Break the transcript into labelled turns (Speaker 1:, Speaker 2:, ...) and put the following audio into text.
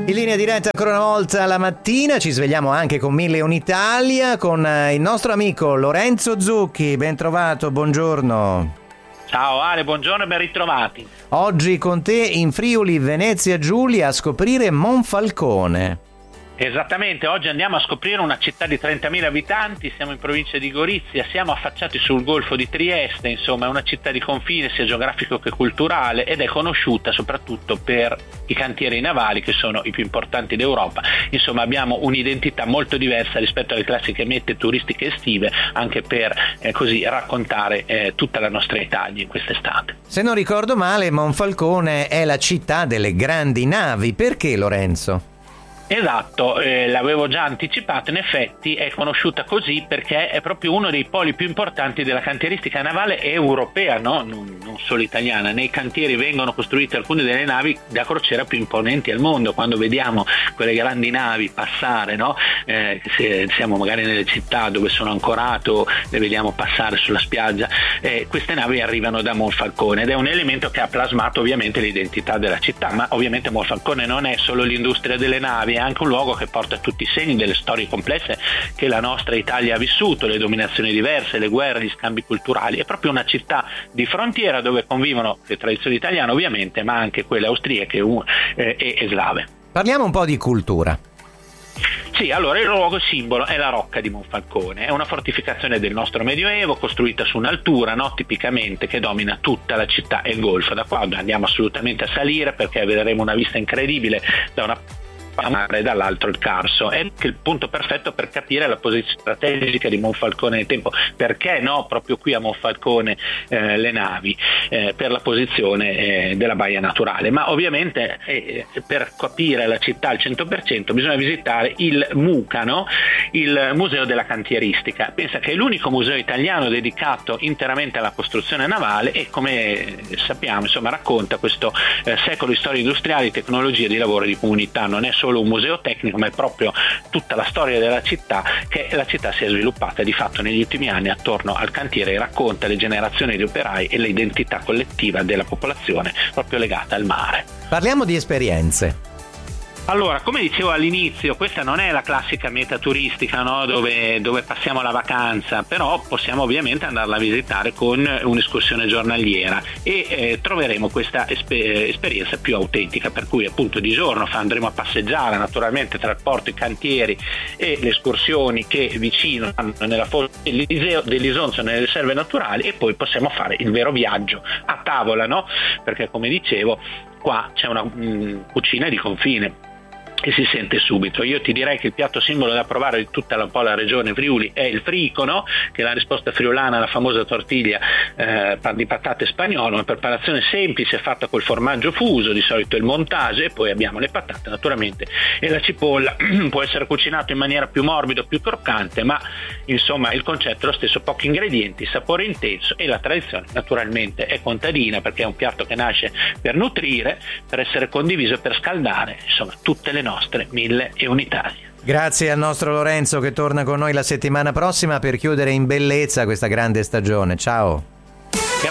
Speaker 1: In linea diretta ancora una volta la mattina, ci svegliamo anche con 1001 Italia con il nostro amico Lorenzo Zucchi. Ben trovato, buongiorno.
Speaker 2: Ciao Ale, buongiorno e ben ritrovati.
Speaker 1: Oggi con te in Friuli Venezia Giulia a scoprire Monfalcone.
Speaker 2: Esattamente, oggi andiamo a scoprire una città di 30.000 abitanti, siamo in provincia di Gorizia, siamo affacciati sul golfo di Trieste, insomma è una città di confine sia geografico che culturale ed è conosciuta soprattutto per i cantieri navali che sono i più importanti d'Europa. Insomma abbiamo un'identità molto diversa rispetto alle classiche mete turistiche estive, anche per così raccontare tutta la nostra Italia in quest'estate.
Speaker 1: Se non ricordo male, Monfalcone è la città delle grandi navi, perché Lorenzo?
Speaker 2: Esatto, l'avevo già anticipato, in effetti è conosciuta così perché è proprio uno dei poli più importanti della cantieristica navale europea, no? Non solo italiana. Nei cantieri vengono costruite alcune delle navi da crociera più imponenti al mondo. Quando vediamo quelle grandi navi passare, no? Se siamo magari nelle città dove sono ancorato, le vediamo passare sulla spiaggia, queste navi arrivano da Monfalcone ed è un elemento che ha plasmato ovviamente l'identità della città, ma ovviamente Monfalcone non è solo l'industria delle navi, è anche un luogo che porta tutti i segni delle storie complesse che la nostra Italia ha vissuto, le dominazioni diverse, le guerre, gli scambi culturali. È proprio una città di frontiera dove convivono le tradizioni italiane ovviamente, ma anche quelle austriache e slave.
Speaker 1: Parliamo un po' di cultura.
Speaker 2: Sì, allora il luogo simbolo è la Rocca di Monfalcone, è una fortificazione del nostro Medioevo costruita su un'altura, no, tipicamente che domina tutta la città e il golfo. Da qua andiamo assolutamente a salire perché vedremo una vista incredibile da una mare e dall'altro il Carso. È anche il punto perfetto per capire la posizione strategica di Monfalcone nel tempo. Perché no, proprio qui a Monfalcone le navi, per la posizione della baia naturale. Ma ovviamente per capire la città al 100% bisogna visitare il MUCA, no? Il Museo della Cantieristica. Pensa che è l'unico museo italiano dedicato interamente alla costruzione navale e, come sappiamo, insomma, racconta questo secolo di storia industriale, di tecnologia, di lavoro e di comunità. Non è solo un museo tecnico, ma è proprio tutta la storia della città, che la città si è sviluppata di fatto negli ultimi anni attorno al cantiere e racconta le generazioni di operai e l'identità collettiva della popolazione proprio legata al mare.
Speaker 1: Parliamo di esperienze.
Speaker 2: Allora, come dicevo all'inizio, questa non è la classica meta turistica, no? dove passiamo la vacanza, però possiamo ovviamente andarla a visitare con un'escursione giornaliera e troveremo questa esperienza più autentica, per cui appunto di giorno andremo a passeggiare naturalmente tra il porto, i cantieri e le escursioni che vicino hanno nella fossa dell'Isonzo, nelle riserve naturali, e poi possiamo fare il vero viaggio a tavola, no? Perché come dicevo qua c'è una cucina di confine che si sente subito. Io ti direi che il piatto simbolo da provare di tutta un po' la regione Friuli è il fricono, che è la risposta friulana alla famosa tortiglia di patate spagnolo, una preparazione semplice fatta col formaggio fuso, di solito il montage, e poi abbiamo le patate naturalmente e la cipolla. Può essere cucinato in maniera più morbida o più croccante, ma insomma il concetto è lo stesso: pochi ingredienti, sapore intenso, e la tradizione naturalmente è contadina, perché è un piatto che nasce per nutrire, per essere condiviso e per scaldare, insomma tutte le nostre 1001 Italia.
Speaker 1: Grazie al nostro Lorenzo che torna con noi la settimana prossima per chiudere in bellezza questa grande stagione. Ciao.